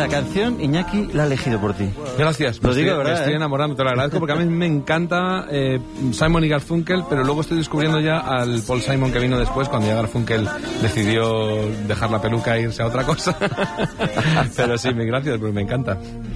esta canción Iñaki la ha elegido por ti. Gracias, pues lo digo, ¿verdad? Estoy enamorando, te lo agradezco, porque a mí me encanta Simon y Garfunkel, pero luego estoy descubriendo ya al Paul Simon que vino después, cuando ya Garfunkel decidió dejar la peluca e irse a otra cosa. Pero sí, gracias, pues me encanta.